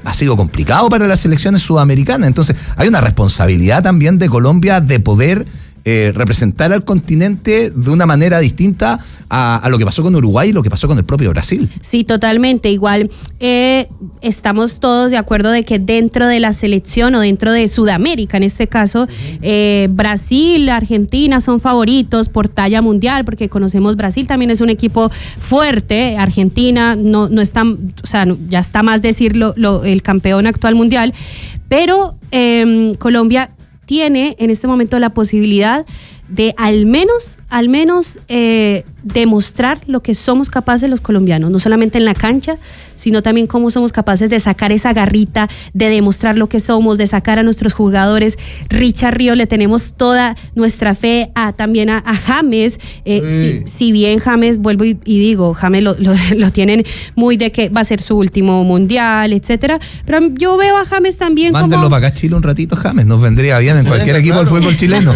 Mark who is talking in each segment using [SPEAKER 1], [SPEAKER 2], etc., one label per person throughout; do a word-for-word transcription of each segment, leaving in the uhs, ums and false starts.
[SPEAKER 1] ha sido complicado para las selecciones sudamericanas. Entonces hay una responsabilidad también de Colombia de poder Eh, representar al continente de una manera distinta a, a lo que pasó con Uruguay y lo que pasó con el propio Brasil.
[SPEAKER 2] Sí, totalmente. Igual eh, estamos todos de acuerdo de que dentro de la selección o dentro de Sudamérica, en este caso, eh, Brasil, Argentina son favoritos por talla mundial, porque conocemos Brasil también es un equipo fuerte. Argentina no, no está, o sea, ya está más decirlo, lo, el campeón actual mundial, pero eh, Colombia tiene en este momento la posibilidad de al menos, al menos eh, demostrar lo que somos capaces los colombianos, no solamente en la cancha, sino también cómo somos capaces de sacar esa garrita, de demostrar lo que somos, de sacar a nuestros jugadores. Richard Ríos, le tenemos toda nuestra fe a, también a, a James, eh, si, si bien James, vuelvo y, y digo, James lo, lo, lo tienen muy de que va a ser su último mundial, etcétera, pero yo veo a James también
[SPEAKER 1] Mándenlo
[SPEAKER 2] como...
[SPEAKER 1] para acá Chile un ratito, James, nos vendría bien en cualquier equipo del fútbol chileno.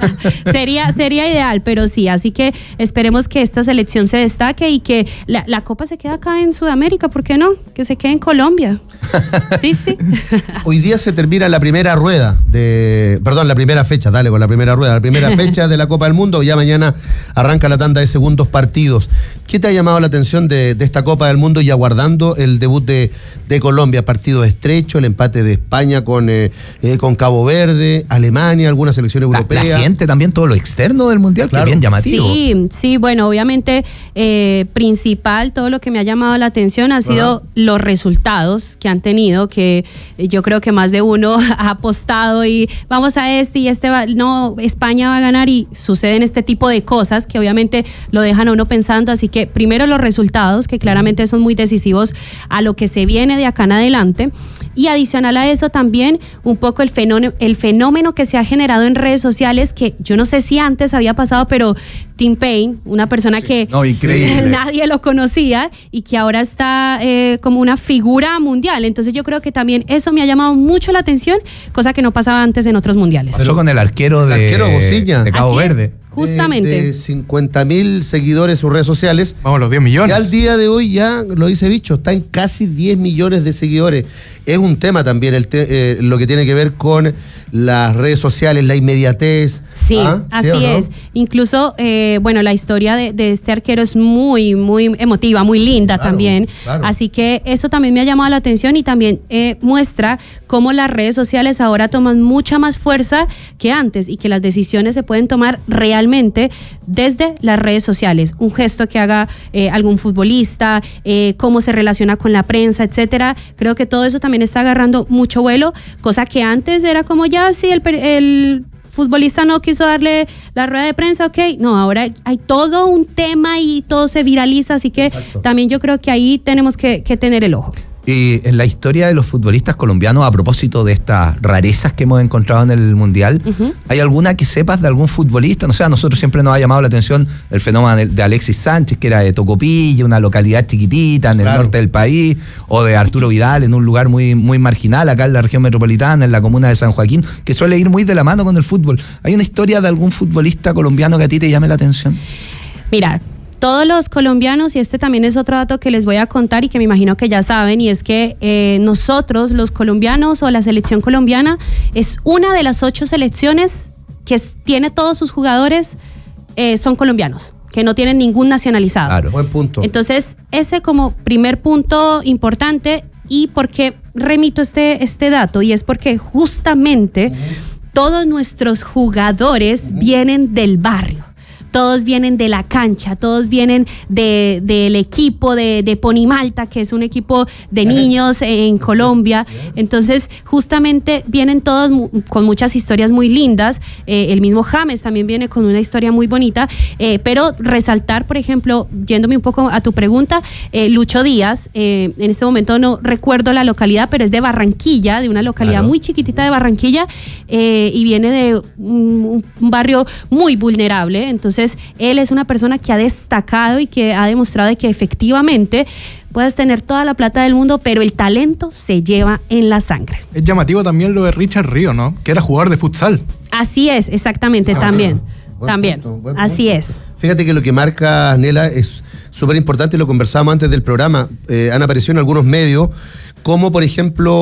[SPEAKER 2] Sería, sería ideal, pero sí, así que esperemos que esta selección se destaque y que la, la Copa se quede acá en Sudamérica, ¿por qué no? Que se quede en Colombia. Sí, sí.
[SPEAKER 3] Hoy día se termina la primera rueda de, perdón, la primera fecha, dale con la primera rueda, la primera fecha de la Copa del Mundo, ya mañana arranca la tanda de segundos partidos. ¿Qué te ha llamado la atención de, de esta Copa del Mundo y aguardando el debut de, de Colombia? Partido estrecho, el empate de España con, eh, eh, con Cabo Verde, Alemania, alguna selección europea.
[SPEAKER 1] La, la gente también, todo lo externo del Mundial, claro, que bien llamativo.
[SPEAKER 2] Sí, sí, bueno, obviamente eh, principal, todo lo que me ha llamado la atención ha sido uh-huh. los resultados que han tenido, que yo creo que más de uno ha apostado y vamos a este y este va, no, España va a ganar y suceden este tipo de cosas que obviamente lo dejan a uno pensando, así que primero los resultados que claramente son muy decisivos a lo que se viene de acá en adelante y adicional a eso también un poco el fenómeno, el fenómeno que se ha generado en redes sociales que yo no sé si antes había pasado, pero Tim Payne, una persona sí, que
[SPEAKER 1] no, increíble.
[SPEAKER 2] nadie lo conocía y que ahora está eh, como una figura mundial. Entonces yo creo que también eso me ha llamado mucho la atención, cosa que no pasaba antes en otros mundiales.
[SPEAKER 1] Pasó con el arquero de,
[SPEAKER 3] el arquero Bocilla.
[SPEAKER 1] de Cabo
[SPEAKER 2] Así
[SPEAKER 1] Verde.
[SPEAKER 2] Es. Justamente.
[SPEAKER 3] De, de cincuenta mil seguidores en sus redes sociales.
[SPEAKER 4] Vamos a los diez millones.
[SPEAKER 3] Y al día de hoy ya, lo dice Bicho, está en casi diez millones de seguidores. Es un tema también el te, eh, lo que tiene que ver con las redes sociales, la inmediatez.
[SPEAKER 2] Sí,
[SPEAKER 3] ¿Ah?
[SPEAKER 2] así
[SPEAKER 3] ¿Sí o no?
[SPEAKER 2] es. Incluso, eh, bueno, la historia de, de este arquero es muy, muy emotiva, muy linda
[SPEAKER 3] claro,
[SPEAKER 2] también.
[SPEAKER 3] Claro.
[SPEAKER 2] Así que eso también me ha llamado la atención y también eh, muestra cómo las redes sociales ahora toman mucha más fuerza que antes y que las decisiones se pueden tomar realmente desde las redes sociales. Un gesto que haga eh, algún futbolista, eh, cómo se relaciona con la prensa, etcétera. Creo que todo eso también está agarrando mucho vuelo, cosa que antes era como ya, sí, el, el futbolista no quiso darle la rueda de prensa, ok, no, ahora hay todo un tema y todo se viraliza, así que Exacto. también yo creo que ahí tenemos que, que tener el ojo.
[SPEAKER 1] Y en la historia de los futbolistas colombianos, a propósito de estas rarezas que hemos encontrado en el Mundial, uh-huh. ¿hay alguna que sepas de algún futbolista? No sé, a nosotros siempre nos ha llamado la atención el fenómeno de Alexis Sánchez, que era de Tocopilla, una localidad chiquitita en el claro. norte del país, o de Arturo Vidal en un lugar muy, muy marginal acá en la región metropolitana, en la comuna de San Joaquín, que suele ir muy de la mano con el fútbol. ¿Hay una historia de algún futbolista colombiano que a ti te llame la atención?
[SPEAKER 2] Mira, todos los colombianos, y este también es otro dato que les voy a contar y que me imagino que ya saben, y es que eh, nosotros, los colombianos o la selección colombiana, es una de las ocho selecciones que es, tiene todos sus jugadores, eh, son colombianos, que no tienen ningún nacionalizado.
[SPEAKER 3] Claro, buen punto.
[SPEAKER 2] Entonces, ese como primer punto importante, y por qué remito este, este dato, y es porque justamente uh-huh. todos nuestros jugadores uh-huh. vienen del barrio. Todos vienen de la cancha, todos vienen de, del equipo de, de Ponimalta, que es un equipo de niños en Colombia. Entonces, justamente vienen todos con muchas historias muy lindas. Eh, el mismo James también viene con una historia muy bonita. Eh, pero resaltar, por ejemplo, yéndome un poco a tu pregunta, eh, Lucho Díaz, eh, en este momento no recuerdo la localidad, pero es de Barranquilla, de una localidad claro. muy chiquitita de Barranquilla, eh, y viene de un, un barrio muy vulnerable. Entonces, él es una persona que ha destacado y que ha demostrado de que efectivamente puedes tener toda la plata del mundo, pero el talento se lleva en la sangre.
[SPEAKER 4] Es llamativo también lo de Richard Ríos, ¿no? Que era jugador de futsal.
[SPEAKER 2] Así es, exactamente, ah, también.
[SPEAKER 3] Buen
[SPEAKER 2] también,
[SPEAKER 3] punto,
[SPEAKER 2] así
[SPEAKER 3] punto.
[SPEAKER 2] es.
[SPEAKER 3] Fíjate que lo que marca Nela es súper importante, lo conversábamos antes del programa, eh, han aparecido en algunos medios, como por ejemplo